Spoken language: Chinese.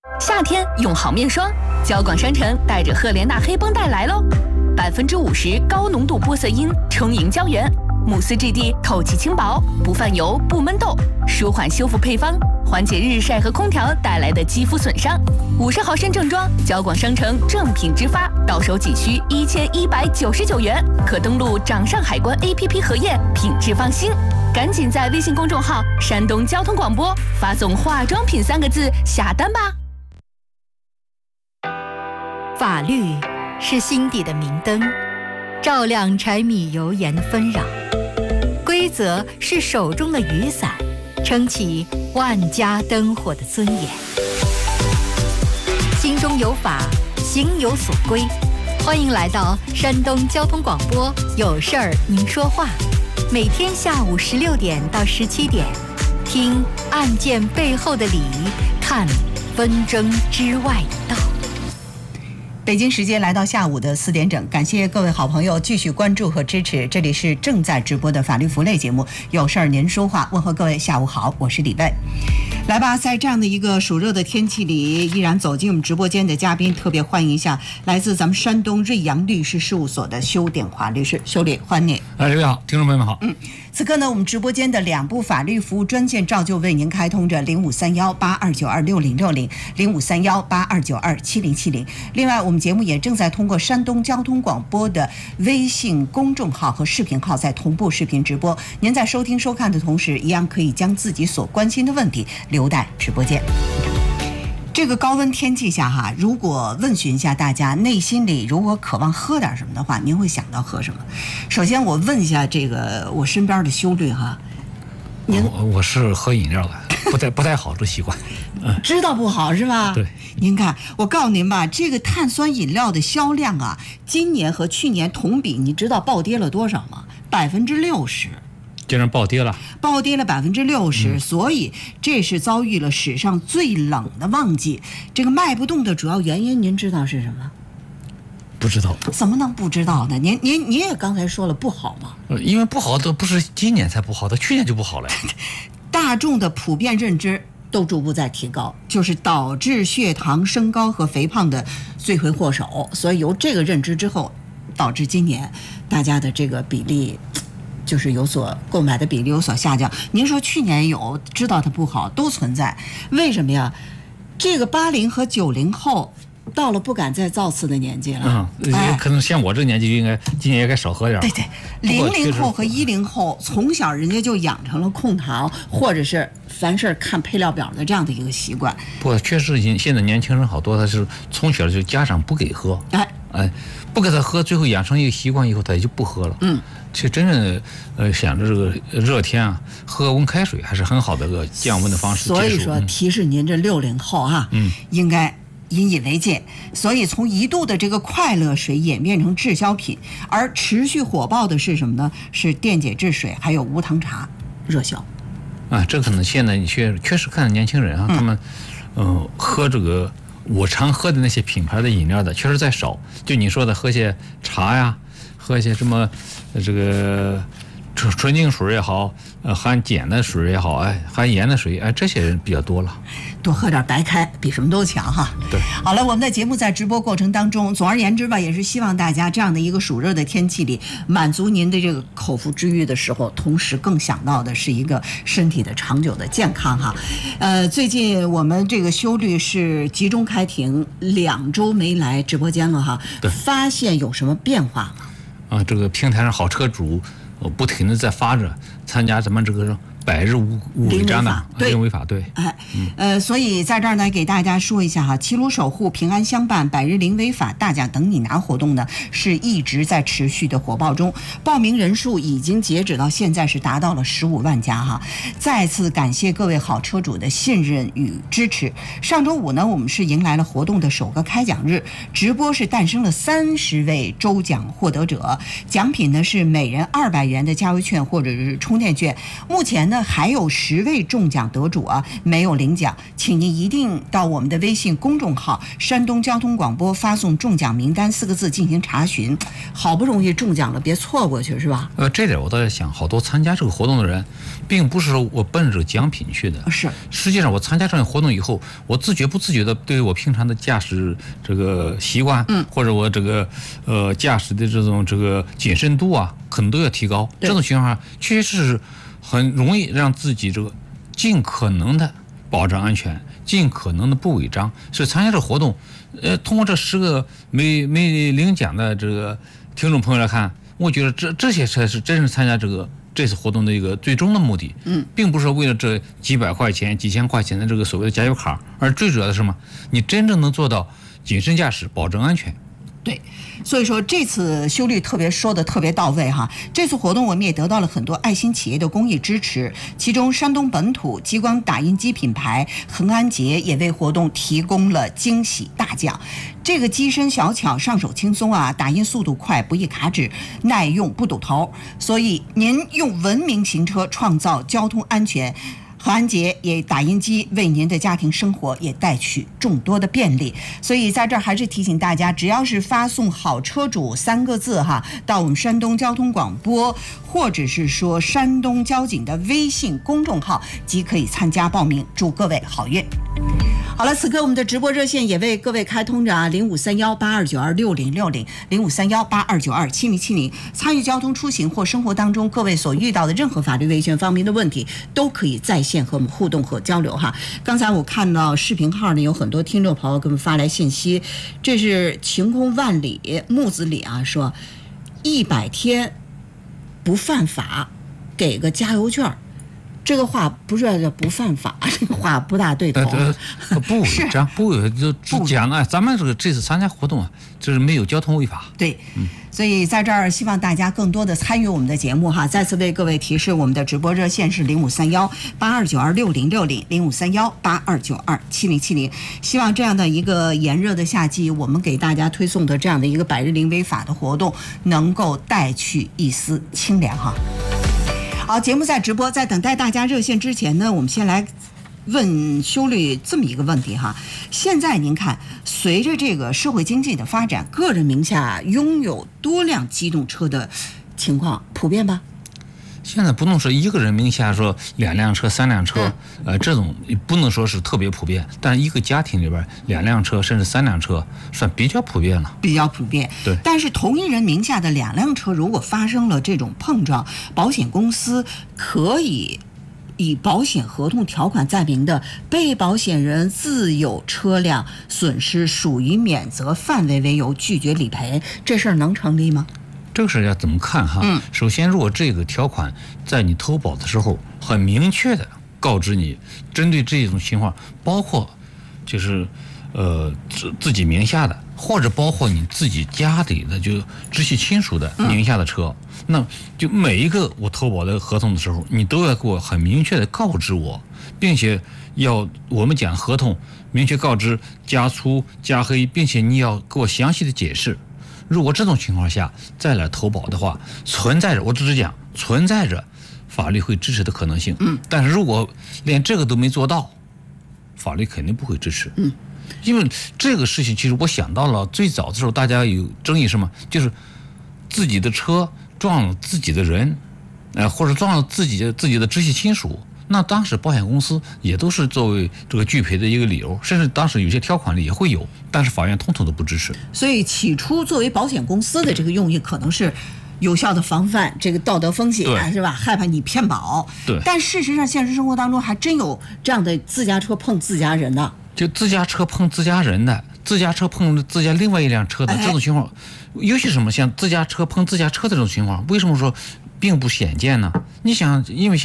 夏天用好面霜，交广商城带着赫莲娜黑绷带来喽，50%高浓度玻色因充盈胶原，慕斯质地透气轻薄，不泛油不闷痘，舒缓修复配方，缓解日晒和空调带来的肌肤损伤。50毫升正装，交广商城正品直发，到手仅需1199元，可登录掌上海关 APP 核验，品质放心。赶紧在微信公众号“山东交通广播”发送“化妆品”3个字下单吧。 法律是心底的明灯，照亮柴米油盐的纷扰；规则是手中的雨伞，撑起万家灯火的尊严。心中有法，行有所归。欢迎来到山东交通广播，有事儿您说话。每天下午16点到17点，听案件背后的理，看纷争之外的道。 北京时间来到下午的4点整，感谢各位好朋友继续关注和支持。这里是正在直播的法律服务类节目，有事儿您说话。问候各位下午好，我是李卫。来吧，在这样的一个暑热的天气里，依然走进我们直播间的嘉宾，特别欢迎一下来自咱们山东瑞阳律师事务所的修典华律师。修律，欢迎你。 各位好，听众朋友们好。 此刻呢，我们直播间的2部法律服务专线照旧为您开通着0531829060，053182927070。另外，我们节目也正在通过山东交通广播的微信公众号和视频号在同步视频直播。您在收听收看的同时，一样可以将自己所关心的问题留在直播间。这个高温天气下哈，如果问询一下大家内心里如果渴望喝点什么的话，您会想到喝什么？首先我问一下这个我身边的修律哈，您我是喝饮料的，不太好这习惯， 知道不好是吧？ 对。 您看，我告诉您吧，这个碳酸饮料的销量啊，今年和去年同比，你知道暴跌了多少吗？60%。 竟然暴跌了 60%，所以这是遭遇了史上最冷的旺季。这个卖不动的主要原因，您知道是什么？ 不知道。 怎么能不知道呢？您也刚才说了不好嘛。 因为不好的不是今年才不好的，去年就不好了。 大众的普遍认知都逐步在提高，就是导致血糖升高和肥胖的罪魁祸首。所以由这个认知之后，导致今年大家的这个比例。就是购买的比例有所下降。您说去年有知道它不好都存在，为什么呀？这个80和90后到了不敢再造次的年纪了。 可能像我这年纪今年也该少喝点。 对，00后和10后从小人家就养成了控糖或者是凡事看配料表的这样的一个习惯。 不，确实现在年轻人好多他是从小就家长不给喝，不给他喝，最后养成一个习惯以后他也就不喝了。其实真正想着这个热天啊，喝温开水还是很好的个降温的方式。 所以说提示您这60后啊，应该引以为戒。所以从一度的这个快乐水演变成滞销品，而持续火爆的是什么呢？是电解质水还有无糖茶热销。 这可能现在你确实看年轻人啊，他们喝这个我常喝的那些品牌的饮料的确实在少。就你说的喝些茶呀，喝一些什么这个纯净水也好，含碱的水也好，含盐的水，这些人比较多了。 多喝点白开，比什么都强哈。 对， 好了，我们的节目在直播过程当中，总而言之吧，也是希望大家这样的一个暑热的天气里，满足您的这个口腹之欲的时候，同时更想到的是一个身体的长久的健康哈。最近我们这个修律是集中开庭2周没来直播间了哈，发现有什么变化吗？ 这个平台上好车主不停的在发着参加咱们这个百日无违章的零违法，对， 所以在这儿呢，给大家说一下哈，齐鲁守护平安相伴百日零违法大奖等你拿活动呢，是一直在持续的火爆中，报名人数已经截止到现在是达到了15万家哈。再次感谢各位好车主的信任与支持。上周五呢，我们是迎来了活动的首个开奖日，直播是诞生了30位周奖获得者，奖品呢是每人200元的加油券或者是充电券。目前呢还有10位中奖得主啊没有领奖，请您一定到我们的微信公众号山东交通广播发送中奖名单4个字进行查询。好不容易中奖了，别错过去，是吧？ 这点我倒在想，好多参加这个活动的人，并不是说我奔着奖品去的， 是实际上我参加这样活动以后，我自觉不自觉的对于我平常的驾驶这个习惯，或者我这个驾驶的这个谨慎度啊，可能都要提高。这种情况下，确实是很容易让自己这个尽可能的保障安全，尽可能的不违章。所以参加这个活动，通过这10个没领奖的这个听众朋友来看，我觉得这些才是真正参加这次活动的一个最终的目的。并不是为了这几百块钱、几千块钱的这个所谓的加油卡，而最主要的是什么？你真正能做到谨慎驾驶，保证安全。 对，所以说这次修律说的特别到位哈。这次活动我们也得到了很多爱心企业的公益支持，其中山东本土激光打印机品牌恒安捷也为活动提供了惊喜大奖。这个机身小巧，上手轻松啊，打印速度快，不易卡纸，耐用不堵头，所以您用文明行车创造交通安全。恒安捷也打印机为您的家庭生活也带去众多的便利，所以在这儿还是提醒大家，只要是发送好车主3个字哈，到我们山东交通广播或者是说山东交警的微信公众号，即可以参加报名，祝各位好运。好了，此刻我们的直播热线也为各位开通着053182926060，053182927070，参与交通出行或生活当中各位所遇到的任何法律维权方面的问题，都可以在线和我们互动和交流哈。刚才我看到视频号呢，有很多听众朋友给我们发来信息，这是晴空万里木子李啊，说100天不犯法，给个加油券。这个话不是不犯法，这个话不大对头。 不违章，不违就只讲了。咱们这次参加活动啊，就是没有交通违法。 对，所以在这儿希望大家更多的参与我们的节目哈。再次为各位提示，我们的直播热线是053182926060，053182927070。希望这样的一个炎热的夏季，我们给大家推送的这样的一个百日零违法的活动，能够带去一丝清凉哈。好，节目在直播，在等待大家热线之前呢，我们先来问修律这么一个问题哈。现在您看，随着这个社会经济的发展，个人名下拥有多辆机动车的情况普遍吧？ 现在不能说一个人名下说2辆车、3辆车，这种不能说是特别普遍，但一个家庭里边2辆车甚至3辆车算比较普遍了。 比较普遍， 对。 但是同一人名下的2辆车，如果发生了这种碰撞，保险公司可以以保险合同条款载明的被保险人自有车辆损失属于免责范围为由拒绝理赔，这事儿能成立吗？ 这个事要怎么看哈？首先，如果这个条款在你投保的时候很明确的告知你，针对这种情况，包括就是自己名下的，或者包括你自己家里的就直系亲属的名下的车，那就每一个我投保的合同的时候，你都要给我很明确的告知我，并且我们讲合同明确告知加粗加黑，并且你要给我详细的解释。如果这种情况下再来投保的话，存在着法律会支持的可能性。但是如果连这个都没做到，法律肯定不会支持。因为这个事情其实我想到了最早的时候，大家有争议什么，就是自己的车撞了自己的人，或者撞了自己的直系亲属。那当时保险公司也都是作为这个拒赔的一个理由，甚至当时有些条款里也会有，但是法院统统都不支持。 所以起初作为保险公司的这个用意，可能是有效的防范这个道德风险，是吧？害怕你骗保。 对。 但事实上，现实生活当中还真有这样的自家车碰自家人的， 就自家车碰自家人的，自家车碰自家另外一辆车的这种情况，尤其什么像自家车碰自家车的这种情况，为什么说并不鲜见呢？你想，因为